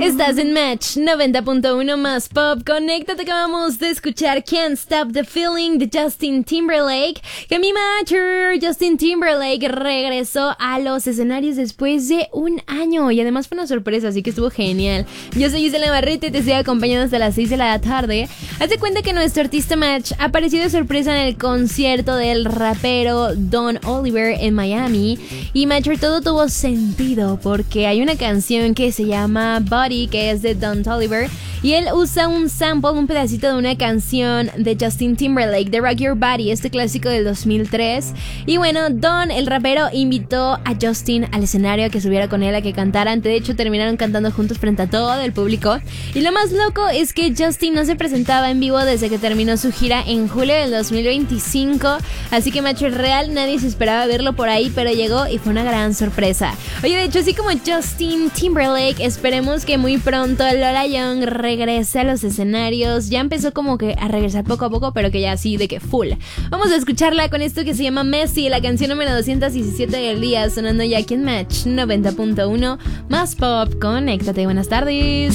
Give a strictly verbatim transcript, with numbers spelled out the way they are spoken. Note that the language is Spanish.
Estás en Match noventa punto uno más pop. Conéctate, que acabamos de escuchar Can't Stop the Feeling de Justin Timberlake. Que mi Matcher, Justin Timberlake, regresó a los escenarios después de un año. Y además fue una sorpresa, así que estuvo genial. Yo soy Gisela Navarrete, te estoy acompañando hasta las seis de la tarde. Haz de cuenta que nuestro artista Match apareció de sorpresa en el concierto del rapero Don Oliver en Miami. Y Matcher, todo tuvo sentido porque hay una canción que se llama Body, que es de Don Oliver, y él usa un sample, un pedacito de una canción de Justin Timberlake, de Rock Your Body, este clásico del dos mil tres. Y bueno, Don, el rapero, invitó a Justin al escenario a que subiera con él, a que cantaran. De hecho, terminaron cantando juntos frente a todo el público. Y lo más loco es que Justin no se presentaba en vivo desde que terminó su gira en julio del dos mil veinticinco. Así que, macho, real, nadie se esperaba verlo por ahí, pero llegó y fue una gran sorpresa. Oye, de hecho, así como Justin Timberlake, esperemos que muy pronto Lola Young regrese a los escenarios. Ya empezó como que a regresar poco a poco, pero que ya así de que full. Vamos a escucharla con esto que se llama Messi, la canción número doscientos diecisiete del día, sonando ya aquí en Match noventa punto uno más pop. Conéctate, buenas tardes.